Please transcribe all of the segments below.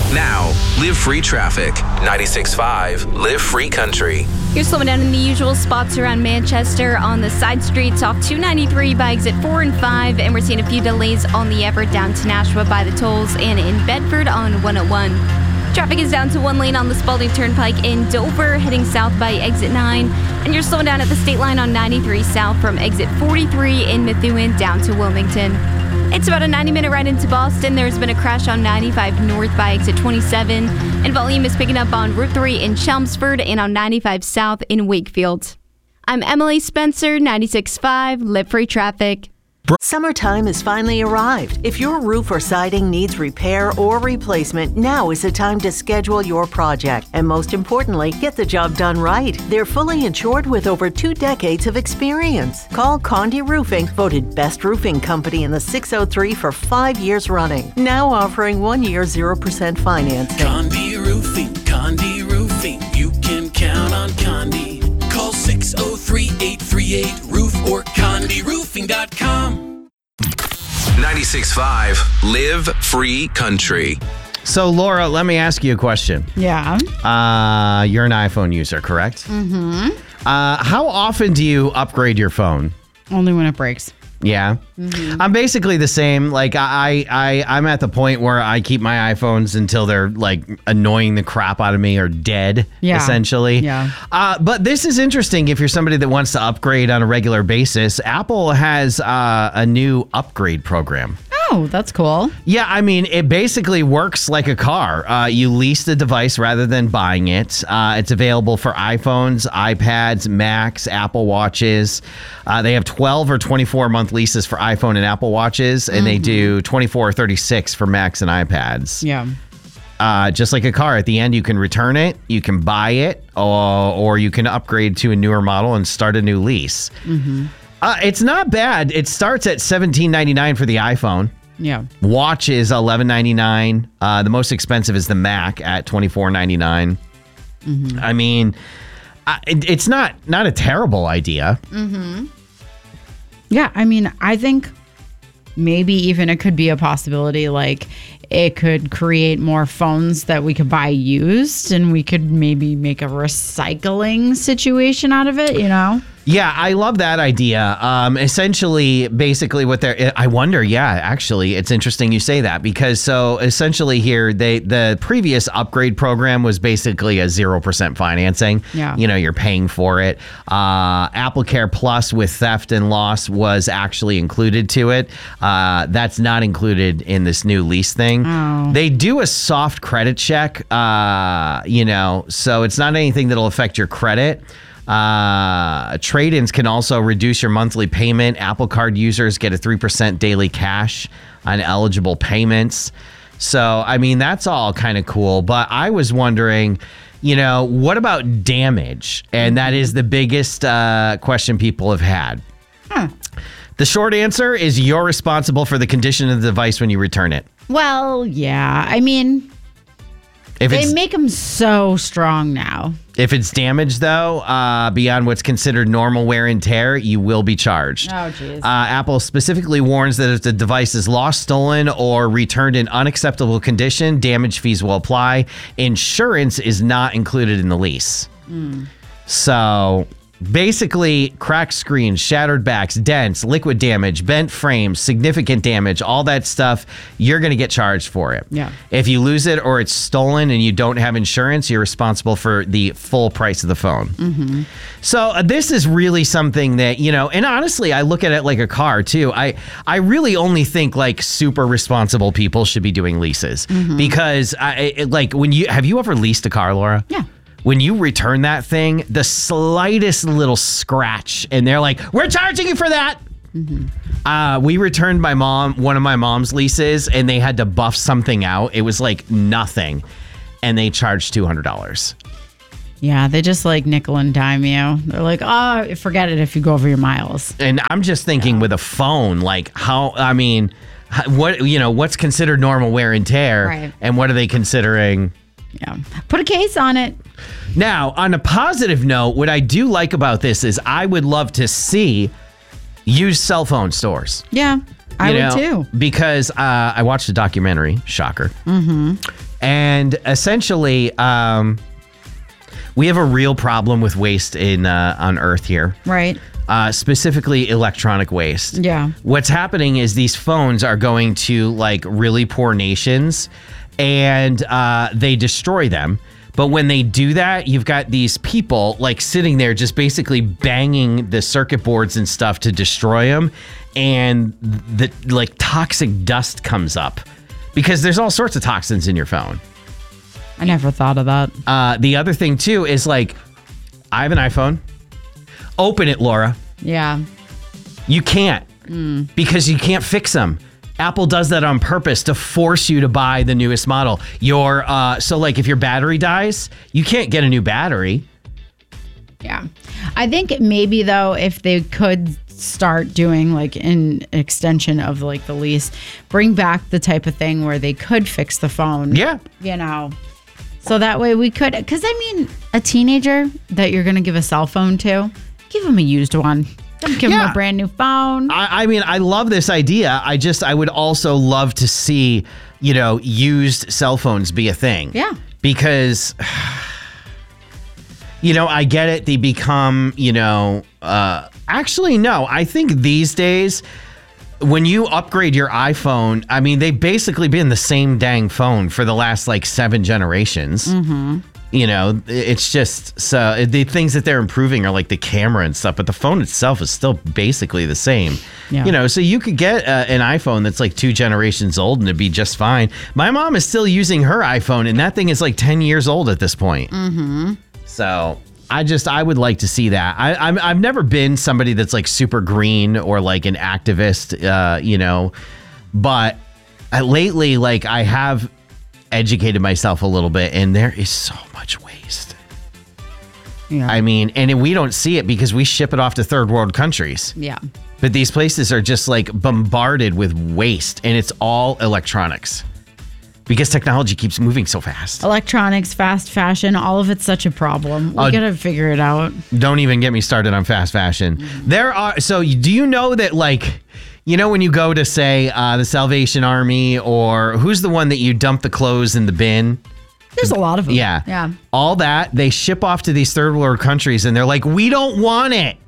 Now, Live Free Traffic. 96.5 Live Free Country. You're slowing down in the usual spots around Manchester on the side streets off 293 by exit 4 and 5. And we're seeing a few delays on the Everett down to Nashua by the tolls and in Bedford on 101. Traffic is down to one lane on the Spalding Turnpike in Dover, heading south by exit 9. And you're slowing down at the state line on 93 south from exit 43 in Methuen down to Wilmington. It's about a 90-minute ride into Boston. There's been a crash on 95 north by exit 27. And volume is picking up on Route 3 in Chelmsford and on 95 south in Wakefield. I'm Emily Spencer, 96.5 Live Free Traffic. Summertime has finally arrived. If your roof or siding needs repair or replacement, now is the time to schedule your project. And most importantly, get the job done right. They're fully insured with over 2 decades of experience. Call Condé Roofing, voted best roofing company in the 603 for 5 years running. Now offering 1 year 0% financing. Condé Roofing, Condé Roofing. You can count on Condé. Call 603-838-ROOF or CondéRoofing.com. 96.5 Live Free Country. So, Laura, let me ask you a question. Yeah. You're an iPhone user, correct? Mm-hmm. How often do you upgrade your phone? Only when it breaks. Yeah. Mm-hmm. I'm basically the same. Like I'm at the point where I keep my iPhones until they're like annoying the crap out of me or dead, essentially. Yeah. But this is interesting if you're somebody that wants to upgrade on a regular basis. Apple has a new upgrade program. Oh, that's cool. Yeah, I mean, it basically works like a car. You lease the device rather than buying it. It's available for iPhones, iPads, Macs, Apple Watches. They have 12 or 24-month leases for iPhone and Apple Watches, and they do 24 or 36 for Macs and iPads. Yeah. Just like a car. At the end, you can return it, you can buy it, or you can upgrade to a newer model and start a new lease. Mm-hmm. It's not bad. It starts at $17.99 for the iPhone. Yeah. Watch is $11.99. The most expensive is the Mac at $24.99. Mm-hmm. I mean, it's not a terrible idea. Mm-hmm. Yeah, I mean, I think maybe even it could be a possibility, like it could create more phones that we could buy used and we could maybe make a recycling situation out of it, you know? Yeah, I love that idea. Essentially, basically what I wonder, actually, it's interesting you say that because so essentially here, the previous upgrade program was basically a 0% financing. Yeah. You know, you're paying for it. Apple Care Plus with theft and loss was actually included to it. That's not included in this new lease thing. Oh. They do a soft credit check, you know, so it's not anything that'll affect your credit. Trade-ins can also reduce your monthly payment. Apple Card users get a 3% daily cash on eligible payments. So, I mean, that's all kind of cool. But I was wondering, you know, what about damage? And that is the biggest question people have had. The short answer is you're responsible for the condition of the device when you return it. Well, yeah. I mean, they make them so strong now. If it's damaged, though, beyond what's considered normal wear and tear, you will be charged. Oh, geez. Apple specifically warns that if the device is lost, stolen, or returned in unacceptable condition, damage fees will apply. Insurance is not included in the lease. So basically, cracked screens, shattered backs, dents, liquid damage, bent frames, significant damage, all that stuff, you're going to get charged for it. Yeah. If you lose it or it's stolen and you don't have insurance, you're responsible for the full price of the phone. Mm-hmm. So this is really something that, you know, and honestly, I look at it like a car too. I really only think like super responsible people should be doing leases because have you ever leased a car, Laura? Yeah. When you return that thing, the slightest little scratch, and they're like, "We're charging you for that." Mm-hmm. We returned one of my mom's leases, and they had to buff something out. It was like nothing, and they charged $200. Yeah, they just like nickel and dime you. They're like, "Oh, forget it if you go over your miles." And I'm just thinking with a phone, like what's considered normal wear and tear, right, and what are they considering? Yeah. Put a case on it. Now, on a positive note, what I do like about this is I would love to see used cell phone stores. Yeah, I would too. Because I watched a documentary, shocker, And essentially, we have a real problem with waste on Earth here. Right. Specifically electronic waste. Yeah. What's happening is these phones are going to like really poor nations and they destroy them. But when they do that, you've got these people like sitting there just basically banging the circuit boards and stuff to destroy them. And the like toxic dust comes up because there's all sorts of toxins in your phone. I never thought of that. The other thing too is like, I have an iPhone. Open it, Laura. Yeah. You can't because you can't fix them. Apple does that on purpose to force you to buy the newest model. So like if your battery dies, you can't get a new battery. Yeah. I think maybe though, if they could start doing like an extension of like the lease, bring back the type of thing where they could fix the phone. Yeah. You know, so that way we could, because I mean, a teenager that you're going to give a cell phone to, give them a used one. Don't give them a brand new phone. I mean, I love this idea. I would also love to see, used cell phones be a thing. Yeah. Because, I get it. They become, actually, no. I think these days, when you upgrade your iPhone, I mean, they've basically been the same dang phone for the last like 7 generations. Mm-hmm. It's just so the things that they're improving are like the camera and stuff, but the phone itself is still basically the same. Yeah. So you could get an iPhone that's like 2 generations old and it'd be just fine. My mom is still using her iPhone and that thing is like 10 years old at this point. Mm-hmm. So I would like to see that. I've never been somebody that's like super green or like an activist, but lately, like I have educated myself a little bit and there is so much waste. Yeah. I mean, and we don't see it because we ship it off to third world countries. Yeah. But these places are just like bombarded with waste and it's all electronics. Because technology keeps moving so fast. Electronics, fast fashion, all of it's such a problem. We gotta figure it out. Don't even get me started on fast fashion. Mm-hmm. So do you know that like, when you go to say the Salvation Army or who's the one that you dump the clothes in the bin? There's a lot of them. Yeah. Yeah. All that, they ship off to these third world countries and they're like, we don't want it.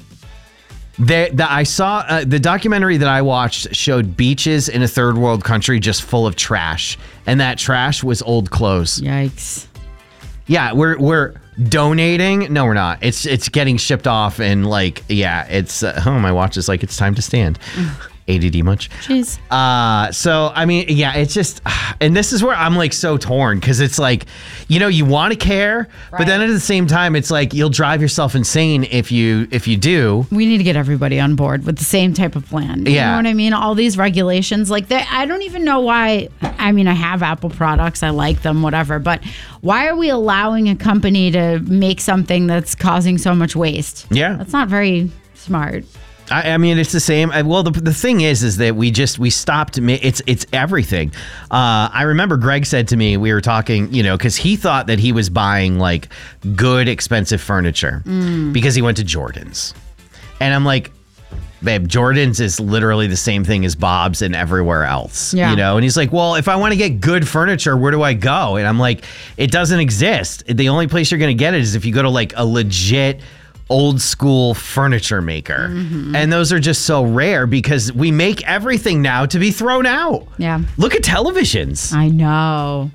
I saw the documentary that I watched showed beaches in a third world country just full of trash. And that trash was old clothes. Yikes. Yeah, we're donating. No, we're not. It's getting shipped off and like, yeah, it's, my watch is like, it's time to stand. ADD much? Jeez. So, I mean, yeah, it's just, and this is where I'm like so torn because it's like, you want to care, but then at the same time, it's like you'll drive yourself insane if you do. We need to get everybody on board with the same type of plan. You know what I mean? All these regulations, like I don't even know why. I mean, I have Apple products. I like them, whatever. But why are we allowing a company to make something that's causing so much waste? Yeah. That's not very smart. I mean, it's the same. Well, the thing is that we stopped. It's everything. I remember Greg said to me, we were talking, because he thought that he was buying like good, expensive furniture because he went to Jordan's. And I'm like, babe, Jordan's is literally the same thing as Bob's and everywhere else, And he's like, well, if I want to get good furniture, where do I go? And I'm like, it doesn't exist. The only place you're going to get it is if you go to like a legit old school furniture maker. Mm-hmm. And those are just so rare because we make everything now to be thrown out. Yeah. Look at televisions. I know.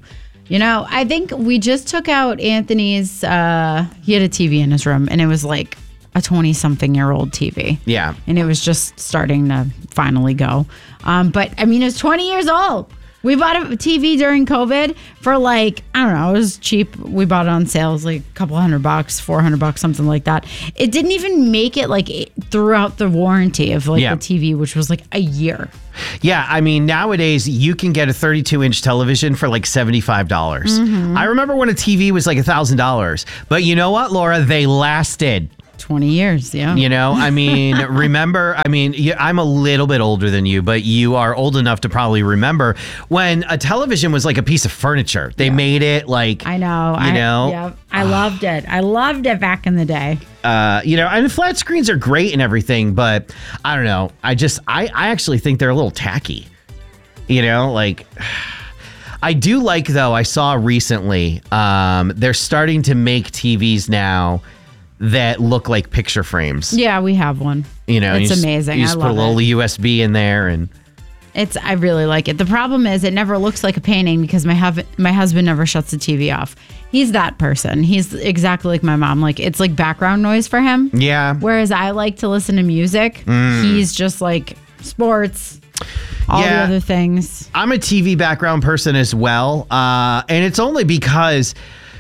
I think we just took out Anthony's, he had a TV in his room and it was like a 20-something-year-old TV. Yeah. And it was just starting to finally go. But I mean, it's 20 years old. We bought a TV during COVID for like, I don't know, it was cheap. We bought it on sales, like a couple $100, $400, something like that. It didn't even make it like throughout the warranty of like the TV, which was like a year. Yeah, I mean, nowadays you can get a 32-inch television for like $75. Mm-hmm. I remember when a TV was like $1,000. But you know what, Laura? They lasted. 20 years, yeah. I mean, remember, I'm a little bit older than you, but you are old enough to probably remember when a television was like a piece of furniture. They made it like, I know. I loved it. I loved it back in the day. And flat screens are great and everything, but I don't know. I actually think they're a little tacky, I do like, though, I saw recently, they're starting to make TVs now that look like picture frames. Yeah, we have one. You know, it's amazing. You just put a little USB in there and... I really like it. The problem is it never looks like a painting because my husband never shuts the TV off. He's that person. He's exactly like my mom. Like, it's like background noise for him. Yeah. Whereas I like to listen to music. He's just like sports, all the other things. I'm a TV background person as well. And it's only because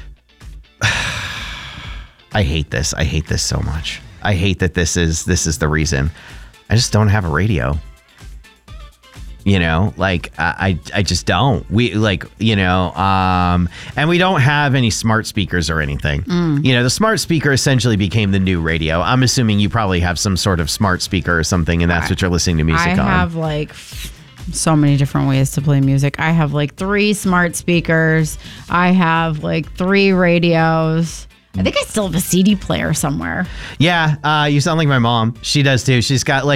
I hate this. I hate this so much. I hate that this is the reason. I just don't have a radio. You know, like I just don't. We like, you know, and we don't have any smart speakers or anything. You know, the smart speaker essentially became the new radio. I'm assuming you probably have some sort of smart speaker or something, and that's what you're listening to music on. I have like so many different ways to play music. I have like 3 smart speakers. I have like 3 radios. I think I still have a CD player somewhere. Yeah, you sound like my mom. She does too.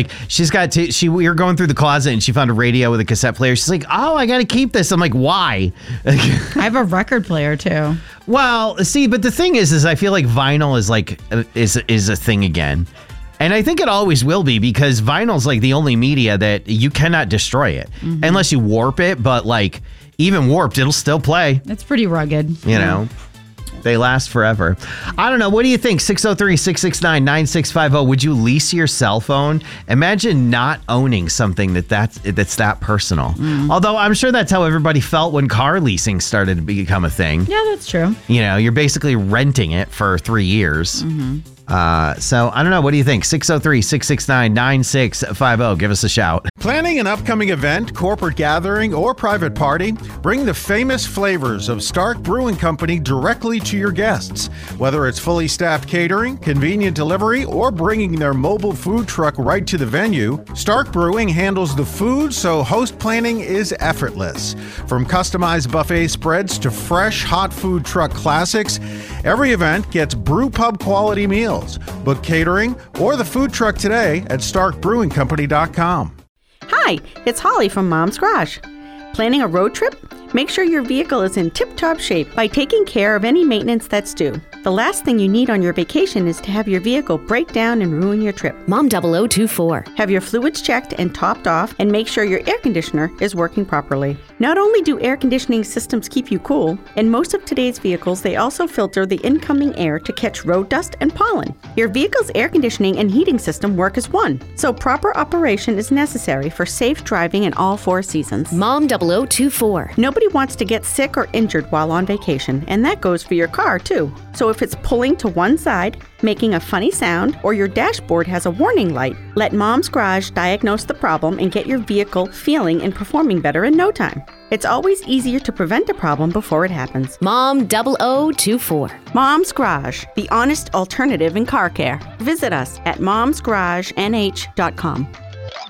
We were going through the closet and she found a radio with a cassette player. She's like, oh, I got to keep this. I'm like, why? I have a record player too. Well, see, but the thing is I feel like vinyl is a thing again. And I think it always will be because vinyl's like the only media that you cannot destroy it unless you warp it. But like even warped, it'll still play. It's pretty rugged. You know. They last forever. I don't know. What do you think? 603-669-9650. Would you lease your cell phone? Imagine not owning something that's that personal. Although I'm sure that's how everybody felt when car leasing started to become a thing. Yeah, that's true. You know, you're basically renting it for 3 years. So I don't know. What do you think? 603-669-9650. Give us a shout. Planning an upcoming event, corporate gathering, or private party? Bring the famous flavors of Stark Brewing Company directly to your guests. Whether it's fully staffed catering, convenient delivery, or bringing their mobile food truck right to the venue, Stark Brewing handles the food so host planning is effortless. From customized buffet spreads to fresh hot food truck classics, every event gets brew pub quality meals. Book catering or the food truck today at starkbrewingcompany.com. Hi, it's Holly from Mom's Garage. Planning a road trip? Make sure your vehicle is in tip-top shape by taking care of any maintenance that's due. The last thing you need on your vacation is to have your vehicle break down and ruin your trip. Mom 0024. Have your fluids checked and topped off, and make sure your air conditioner is working properly. Not only do air conditioning systems keep you cool, in most of today's vehicles they also filter the incoming air to catch road dust and pollen. Your vehicle's air conditioning and heating system work as one, so proper operation is necessary for safe driving in all 4 seasons. Mom 0024. Nobody wants to get sick or injured while on vacation, and that goes for your car too. So if it's pulling to one side, making a funny sound, or your dashboard has a warning light, let Mom's Garage diagnose the problem and get your vehicle feeling and performing better in no time. It's always easier to prevent a problem before it happens. Mom 0024. Mom's Garage, the honest alternative in car care. Visit us at momsgaragenh.com.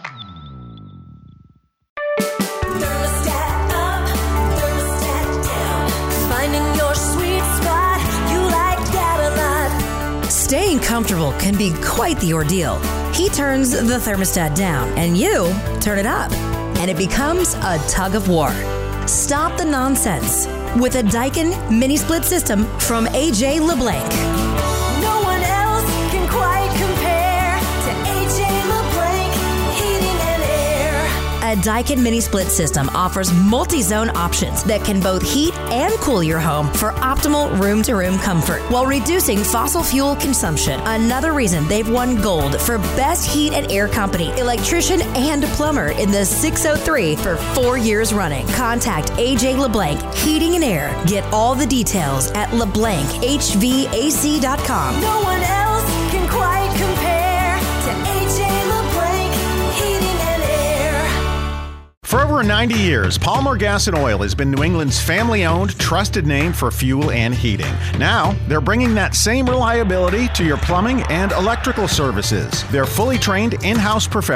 Staying comfortable can be quite the ordeal. He turns the thermostat down and you turn it up, and it becomes a tug of war. Stop the nonsense with a Daikin mini split system from AJ LeBlanc. No one else can quite compare to AJ LeBlanc Heating and Air. A Daikin mini split system offers multi-zone options that can both heat and cool your home for optimal room-to-room comfort while reducing fossil fuel consumption. Another reason they've won gold for Best Heat and Air Company, electrician, and plumber in the 603 for 4 years running. Contact AJ LeBlanc Heating and Air. Get all the details at LeBlancHVAC.com. No one else can quite compare to AJ LeBlanc Heating and Air. For over 90 years, Palmer Gas and Oil has been New England's family-owned, trusted name for fuel and heating. Now, they're bringing that same reliability to your plumbing and electrical services. Their fully trained in-house professionals